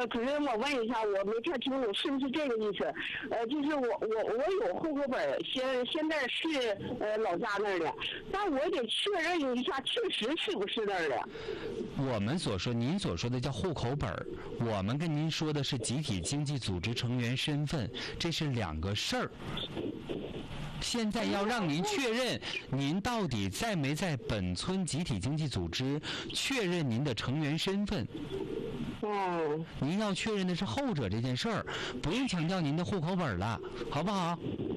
主任，我问一下，我没太清楚是不是这个意思？就是我有户口本，现在是老家那儿的，但我得确认一下，确实是不是那儿的。 您所说的叫户口本，我们跟您说的是集体经济组织成员身份，这是两个事儿。现在要让您确认您到底在没在本村集体经济组织，确认您的成员身份。您要确认的是后者这件事儿，不用强调您的户口本了，好不好？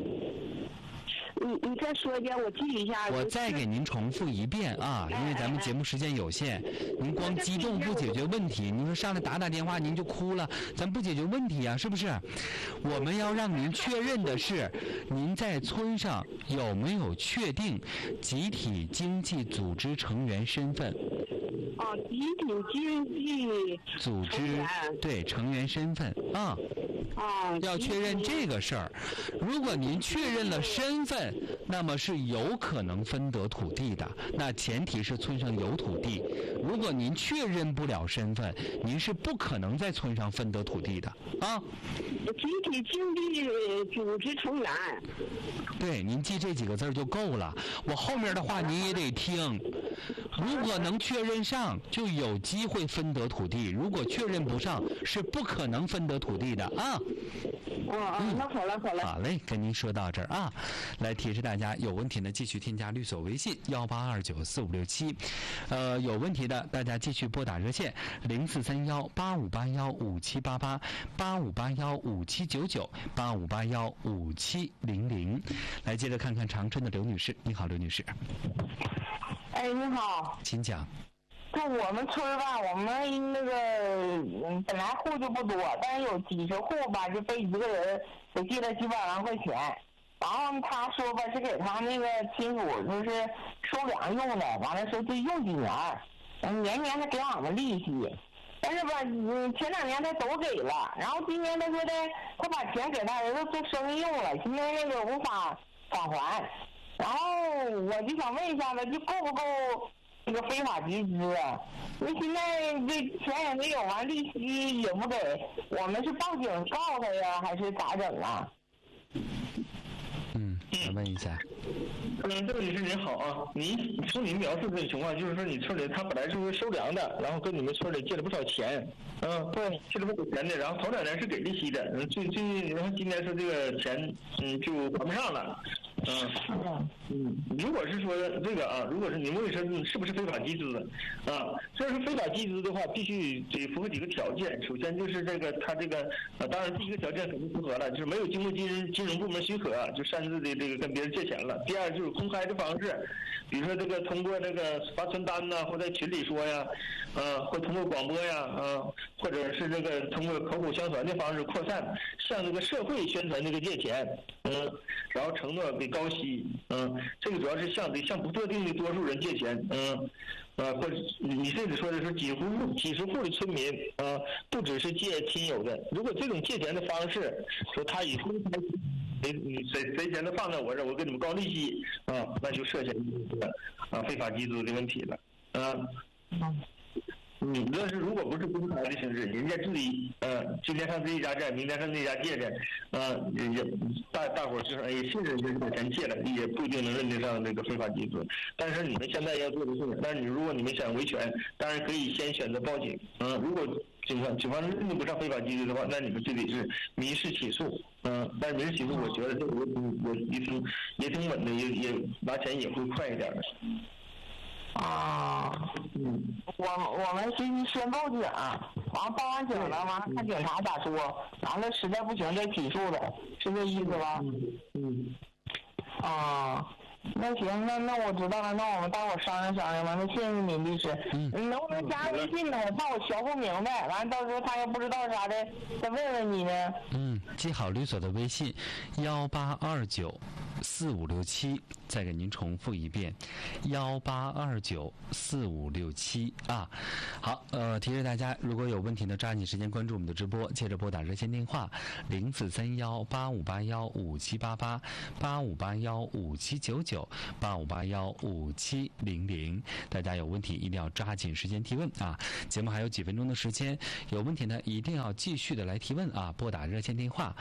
你再说一遍，我记一下。 我再给您重复一遍啊，因为咱们节目时间有限，您光激动不解决问题，您说上来打电话您就哭了，咱不解决问题啊，是不是？我们要让您确认的是，您在村上有没有确定集体经济组织成员身份？ 集体经济组织对成员身份啊。要确认这个事儿。如果您确认了身份，那么是有可能分得土地的，那前提是村上有土地。如果您确认不了身份，您是不可能在村上分得土地的啊。 集体经济组织成员。 对，您记这几个字就够了。我后面的话您也得听。如果能确认上，就有机会分得土地；如果确认不上，是不可能分得土地的啊。 那好了。 好嘞，跟您说到这儿啊。来提示大家，有问题呢继续添加律所微信18294567。有问题的大家继续拨打热线0431858157888581579985815700。来接着看看长春的刘女士，你好，刘女士。 哎，你好， 请讲。 就我们村吧，我们那个本来户就不多，但是有几十户吧，就被一个人给借了几百万块钱。然后他说吧，是给他那个亲属就是收粮用的，完了说就用几年，年年他给我们利息。但是吧，前2年他都给了，然后今年他说的他把钱给他儿子做生意用了，现在那个无法返还。然后我就想问一下子，就够不够这个非法集资啊？因为现在这钱也没有，完利息也不给，我们是报警告他呀，还是咋整啊？ 想问一下。 这位女士您好啊，从您描述这个情况，就是说你村里他本来是收粮的，然后跟你们村里借了不少钱，对，借了不少钱的，然后头2年是给利息的，然后今年说这个钱就还不上了。如果是说这个啊，如果是你问说是不是非法集资啊？这是非法集资的话，必须得符合几个条件。首先就是这个他这个当然第一个条件肯定符合了，就是没有经过金融部门许可就擅自的这个跟别人借钱了。第二就是公开的方式，比如说这个通过这个发传单呐，或在群里说呀，或通过广播呀，或者是这个通过口口相传的方式扩散，向这个社会宣传这个借钱，然后承诺给高息，这个主要是向不特定的多数人借钱，或者你甚至说的是几十户的村民，不只是借亲友的。如果这种借钱的方式，说他以公开谁钱都放在我这儿，我给你们高利息，那就涉嫌非法集资的问题了，但是如果不是公开的形式，人家自己今天上这一家债，明天上那家借的，也大伙儿就是信任人把钱借了，也不一定能认得上这个非法集资。但是你们现在要做的是，但是如果你们想维权，当然可以先选择报警。如果警方认定不上非法集资的话，那你们就得是民事起诉。但是民事起诉，我觉得这个也挺稳的，也拿钱也会快一点的。 我们是先报警，完了报完警了，完了看警察咋说，完了实在不行再起诉的，是这意思吧？那行，那我知道了，那我们大伙商量商量吧。那谢谢你，律师。你能不能加微信呢？我怕我学不明白，完了到时候他要不知道啥的，再问问你呢。 记好律所的微信18294567，再给您重复一遍18294567啊。好，提示大家，如果有问题呢，抓紧时间关注我们的直播，接着拨打热线电话04318581578885815799。 8799，85815700。大家有问题一定要抓紧时间提问啊！节目还有几分钟的时间，有问题呢一定要继续的来提问啊！拨打热线电话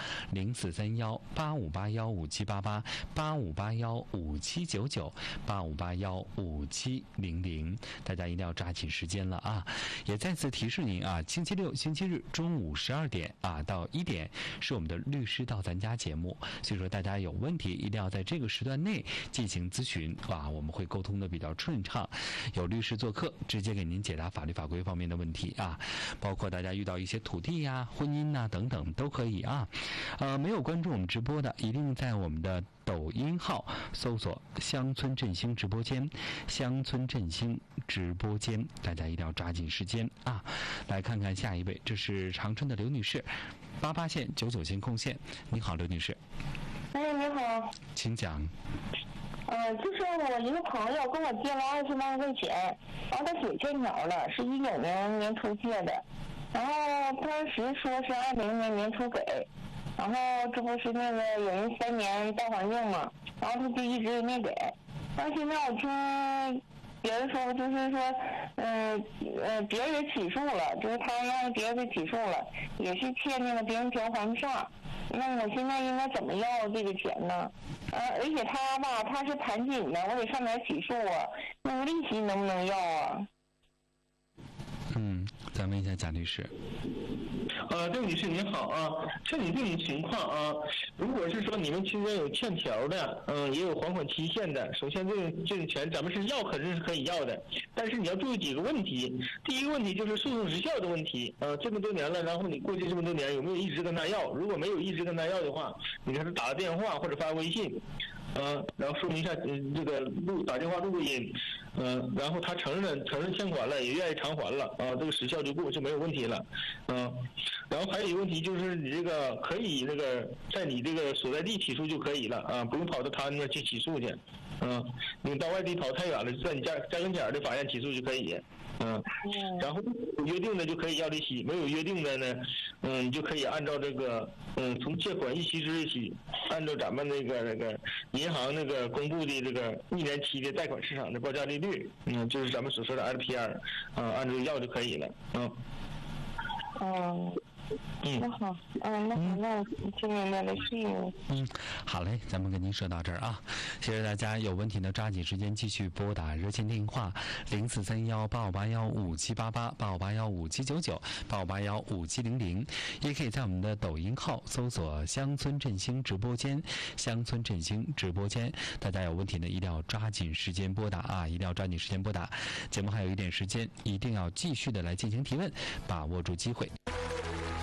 043185815788，85815799，85815700。大家一定要抓紧时间了啊！也再次提示您啊，星期六、星期日中午12点啊到1点是我们的律师到咱家节目，所以说大家有问题一定要在这个时段内进行咨询啊，我们会沟通的比较顺畅，有律师做客，直接给您解答法律法规方面的问题啊，包括大家遇到一些土地呀、婚姻呐等等都可以啊。没有关注我们直播的，一定在我们的抖音号搜索乡村振兴直播间，乡村振兴直播间，大家一定要抓紧时间啊！来看看下一位，这是长春的刘女士，88线99线空线。你好，刘女士。 哎，你好。 请讲。 就是我一个朋友跟我借了20万块钱，然后他写欠条了，是19年年初借的，然后当时说是20年年初给，然后这不是那个有人3年贷还用嘛，然后他就一直没给，但现在我听别人说，就是说，别人也起诉了，就是他让别人给起诉了，也是欠那个别人条还不上。那我现在应该怎么要这个钱呢？而且他吧，他是盘锦的，我得上哪儿起诉啊？那个利息能不能要啊？ 咱问一下贾律师。 这位女士您好啊，像你这种情况啊，如果是说你们期间有欠条的，也有还款期限的，首先这个钱咱们是要肯定是可以要的，但是你要注意几个问题。第一个问题就是诉讼时效的问题，这么多年了，然后你过去这么多年有没有一直跟他要？如果没有一直跟他要的话，你给他打个电话或者发微信。然后说明一下，这个打电话录音，然后他承认欠款了，也愿意偿还了，这个时效就没有问题了，然后还有一个问题就是你这个可以那个在你这个所在地起诉就可以了啊，不用跑到他那去起诉去，你到外地跑太远了，在你家跟前的法院起诉就可以。然后有约定的就可以要利息，没有约定的呢，你就可以按照这个，从借款逾期之日起，按照咱们那个银行那个公布的这个1年期的贷款市场的报价利率，就是咱们所说的 LPR，按照要就可以了， 那好，那我听明白了，谢谢你。 好嘞，咱们跟您说到这儿啊，谢谢大家，有问题呢抓紧时间继续拨打热线电话043185815788，85815799，85815700，也可以在我们的抖音号搜索乡村振兴直播间，乡村振兴直播间，大家有问题呢一定要抓紧时间拨打啊，一定要抓紧时间拨打。节目还有一点时间，一定要继续的来进行提问，把握住机会。